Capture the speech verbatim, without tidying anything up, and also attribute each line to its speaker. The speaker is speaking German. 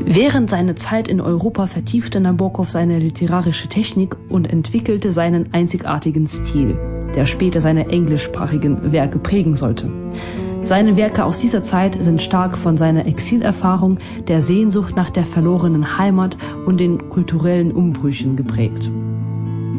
Speaker 1: Während seiner Zeit in Europa vertiefte Nabokov seine literarische Technik und entwickelte seinen einzigartigen Stil, der später seine englischsprachigen Werke prägen sollte. Seine Werke aus dieser Zeit sind stark von seiner Exilerfahrung, der Sehnsucht nach der verlorenen Heimat und den kulturellen Umbrüchen geprägt.